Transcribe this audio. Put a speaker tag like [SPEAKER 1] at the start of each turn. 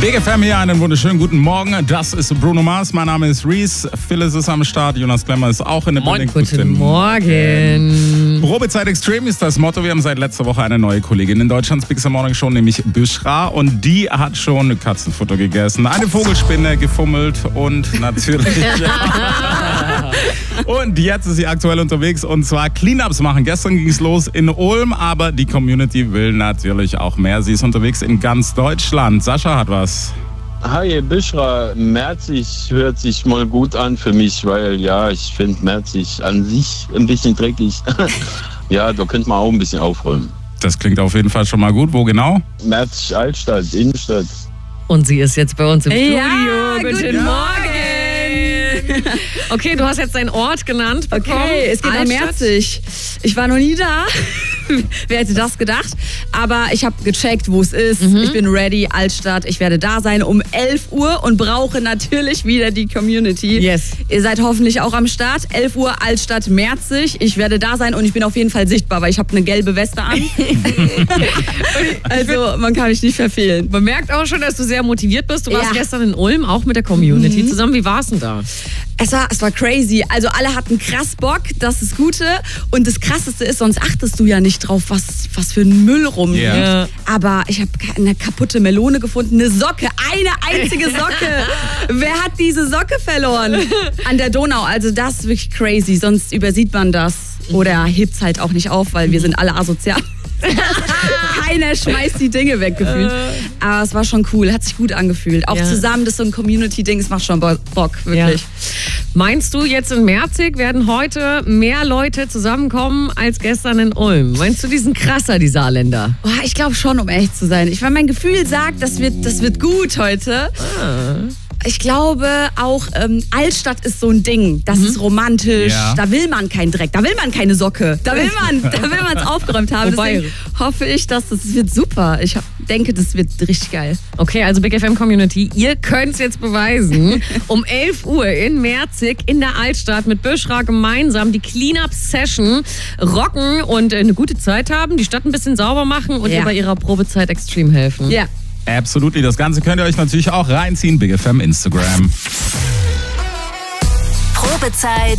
[SPEAKER 1] Big FM hier, einen wunderschönen guten Morgen. Das ist Bruno Mars, mein Name ist Reese. Phyllis ist am Start, Jonas Klemmer ist auch in der Building.
[SPEAKER 2] Guten Morgen.
[SPEAKER 1] Probezeit Extreme ist das Motto. Wir haben seit letzter Woche eine neue Kollegin in Deutschlands Big Morning Show, nämlich Büschra. Und die hat schon Katzenfutter gegessen, eine Vogelspinne gefummelt und natürlich... Und jetzt ist sie aktuell unterwegs und zwar Cleanups machen. Gestern ging es los in Ulm, aber die Community will natürlich auch mehr. Sie ist unterwegs in ganz Deutschland. Sascha hat was.
[SPEAKER 3] Hi, Büschra. Merzig hört sich mal gut an für mich, weil ich finde Merzig an sich ein bisschen dreckig. Ja, da könnte man auch ein bisschen aufräumen.
[SPEAKER 1] Das klingt auf jeden Fall schon mal gut. Wo genau?
[SPEAKER 3] Merzig Altstadt, Innenstadt.
[SPEAKER 2] Und sie ist jetzt bei uns im Studio.
[SPEAKER 4] Ja,
[SPEAKER 2] guten Morgen. Okay, du hast jetzt deinen Ort genannt bekommen.
[SPEAKER 4] Okay, es geht nach Merzig. Ich war noch nie da. Wer hätte das gedacht? Aber ich habe gecheckt, wo es ist. Ich bin ready, Altstadt. Ich werde da sein um 11 Uhr und brauche natürlich wieder die Community.
[SPEAKER 2] Yes.
[SPEAKER 4] Ihr seid hoffentlich auch am Start. 11 Uhr, Altstadt, Merzig. Ich werde da sein und ich bin auf jeden Fall sichtbar, weil ich habe eine gelbe Weste an. Also man kann mich nicht verfehlen.
[SPEAKER 2] Man merkt auch schon, dass du sehr motiviert bist. Du warst gestern in Ulm, auch mit der Community zusammen. Wie war's denn da?
[SPEAKER 4] Es war crazy. Also alle hatten krass Bock, das ist das Gute. Und das Krasseste ist, sonst achtest du ja nicht drauf, was für ein Müll rumliegt.
[SPEAKER 1] Yeah.
[SPEAKER 4] Aber ich habe eine kaputte Melone gefunden, eine Socke, eine einzige Socke. Wer hat diese Socke verloren? An der Donau. Also das ist wirklich crazy. Sonst übersieht man das oder hebt's halt auch nicht auf, weil wir sind alle asozial. Keiner schmeißt die Dinge weg, gefühlt. Aber es war schon cool, hat sich gut angefühlt. Auch zusammen, das ist so ein Community-Ding, es macht schon Bock, wirklich.
[SPEAKER 2] Ja. Meinst du, jetzt in Merzig werden heute mehr Leute zusammenkommen als gestern in Ulm? Meinst du, die sind krasser, die Saarländer?
[SPEAKER 4] Boah, ich glaube schon, um ehrlich zu sein. Mein Gefühl sagt, das wird gut heute. Ich glaube auch, Altstadt ist so ein Ding. Das ist romantisch.
[SPEAKER 1] Ja.
[SPEAKER 4] Da will man keinen Dreck. Da will man keine Socke. Da will man es aufgeräumt haben. Deswegen hoffe ich, dass das wird super. Ich denke, das wird richtig geil.
[SPEAKER 2] Okay, also Big FM Community, ihr könnt es jetzt beweisen. Um 11 Uhr in Merzig in der Altstadt mit Büschra gemeinsam die Cleanup-Session rocken und eine gute Zeit haben, die Stadt ein bisschen sauber machen und ihr bei ihrer Probezeit extrem helfen.
[SPEAKER 4] Ja.
[SPEAKER 1] Absolutely. Das Ganze könnt ihr euch natürlich auch reinziehen. Big FM Instagram.
[SPEAKER 5] Probezeit